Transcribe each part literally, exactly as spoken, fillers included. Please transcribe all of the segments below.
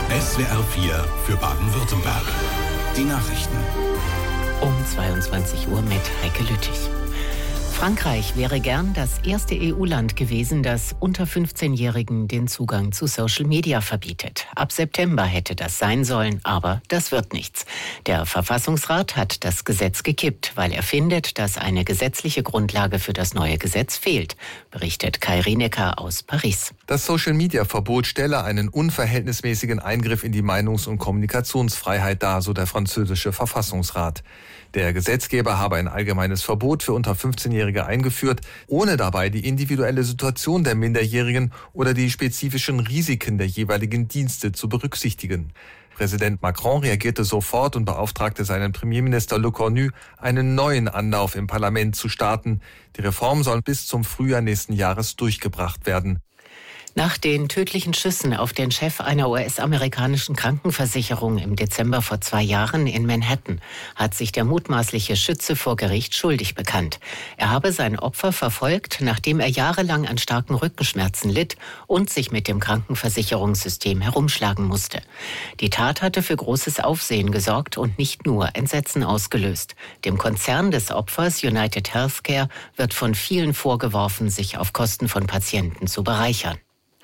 S W R vier für Baden-Württemberg. Die Nachrichten. Um zweiundzwanzig Uhr mit Heike Lüttich. Frankreich wäre gern das erste E U-Land gewesen, das unter fünfzehnjährigen den Zugang zu Social Media verbietet. Ab September hätte das sein sollen, aber das wird nichts. Der Verfassungsrat hat das Gesetz gekippt, weil er findet, dass eine gesetzliche Grundlage für das neue Gesetz fehlt, berichtet Kai Rinecker aus Paris. Das Social-Media-Verbot stelle einen unverhältnismäßigen Eingriff in die Meinungs- und Kommunikationsfreiheit dar, so der französische Verfassungsrat. Der Gesetzgeber habe ein allgemeines Verbot für unter fünfzehnjährige eingeführt, ohne dabei die individuelle Situation der Minderjährigen oder die spezifischen Risiken der jeweiligen Dienste zu berücksichtigen. Präsident Macron reagierte sofort und beauftragte seinen Premierminister Le Cornu, einen neuen Anlauf im Parlament zu starten. Die Reform soll bis zum Frühjahr nächsten Jahres durchgebracht werden. Nach den tödlichen Schüssen auf den Chef einer U S-amerikanischen Krankenversicherung im Dezember vor zwei Jahren in Manhattan hat sich der mutmaßliche Schütze vor Gericht schuldig bekannt. Er habe sein Opfer verfolgt, nachdem er jahrelang an starken Rückenschmerzen litt und sich mit dem Krankenversicherungssystem herumschlagen musste. Die Tat hatte für großes Aufsehen gesorgt und nicht nur Entsetzen ausgelöst. Dem Konzern des Opfers United Healthcare wird von vielen vorgeworfen, sich auf Kosten von Patienten zu bereichern.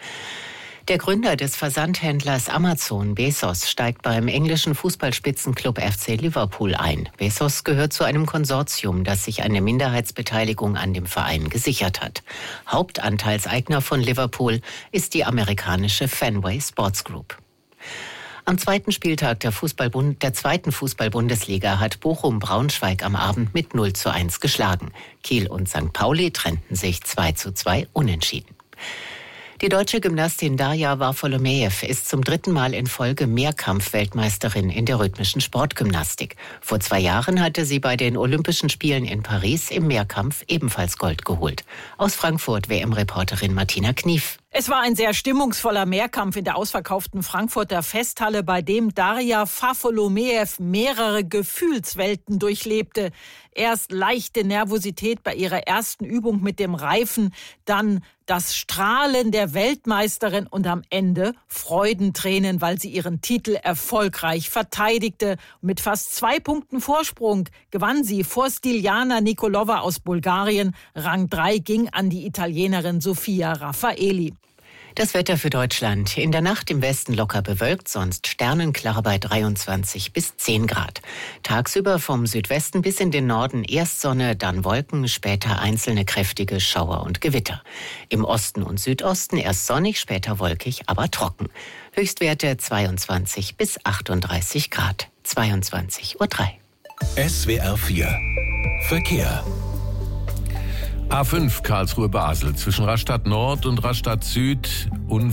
Der Gründer des Versandhändlers Amazon, Bezos, steigt beim englischen Fußballspitzenclub F C Liverpool ein. Bezos gehört zu einem Konsortium, das sich eine Minderheitsbeteiligung an dem Verein gesichert hat. Hauptanteilseigner von Liverpool ist die amerikanische Fenway Sports Group. Am zweiten Spieltag der, Fußballbund, der zweiten Fußball-Bundesliga hat Bochum Braunschweig am Abend mit null zu eins geschlagen. Kiel und Sankt Pauli trennten sich zwei zu zwei unentschieden. Die deutsche Gymnastin Darja Varfolomejew ist zum dritten Mal in Folge Mehrkampf-Weltmeisterin in der rhythmischen Sportgymnastik. Vor zwei Jahren hatte sie bei den Olympischen Spielen in Paris im Mehrkampf ebenfalls Gold geholt. Aus Frankfurt W M-Reporterin Martina Knief. Es war ein sehr stimmungsvoller Mehrkampf in der ausverkauften Frankfurter Festhalle, bei dem Darja Varfolomejew mehrere Gefühlswelten durchlebte. Erst leichte Nervosität bei ihrer ersten Übung mit dem Reifen, dann das Strahlen der Weltmeisterin und am Ende Freudentränen, weil sie ihren Titel erfolgreich verteidigte. Mit fast zwei Punkten Vorsprung gewann sie vor Stiljana Nikolova aus Bulgarien. Rang drei ging an die Italienerin Sofia Raffaeli. Das Wetter für Deutschland. In der Nacht im Westen locker bewölkt, sonst sternenklar bei dreiundzwanzig bis zehn Grad. Tagsüber vom Südwesten bis in den Norden erst Sonne, dann Wolken, später einzelne kräftige Schauer und Gewitter. Im Osten und Südosten erst sonnig, später wolkig, aber trocken. Höchstwerte zweiundzwanzig bis achtunddreißig Grad. zweiundzwanzig Uhr drei. S W R vier Verkehr. A fünf Karlsruhe-Basel zwischen Rastatt Nord und Rastatt Süd.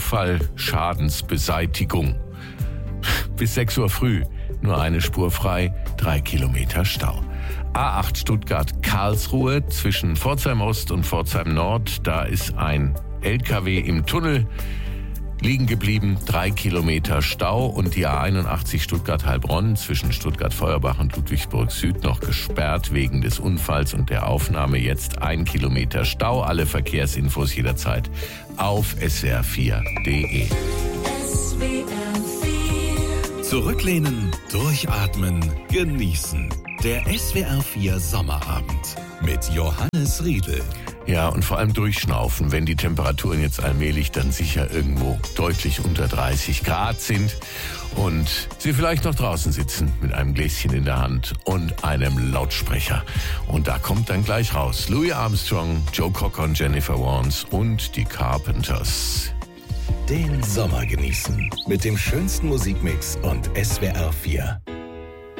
Unfallschadensbeseitigung. Bis sechs Uhr früh nur eine Spur frei, drei Kilometer Stau. A acht Stuttgart-Karlsruhe zwischen Pforzheim Ost und Pforzheim Nord. Da ist ein L K W im Tunnel liegen geblieben, drei Kilometer Stau. Und die A einundachtzig Stuttgart-Heilbronn zwischen Stuttgart-Feuerbach und Ludwigsburg Süd noch gesperrt wegen des Unfalls und der Aufnahme. Jetzt ein Kilometer Stau. Alle Verkehrsinfos jederzeit auf S W R vier Punkt de. Zurücklehnen, durchatmen, genießen. Der S W R vier Sommerabend mit Johannes Riedl. Ja, und vor allem durchschnaufen, wenn die Temperaturen jetzt allmählich dann sicher irgendwo deutlich unter dreißig Grad sind und Sie vielleicht noch draußen sitzen mit einem Gläschen in der Hand und einem Lautsprecher. Und da kommt dann gleich raus Louis Armstrong, Joe Cocker und Jennifer Warnes und die Carpenters. Den Sommer genießen mit dem schönsten Musikmix und S W R vier.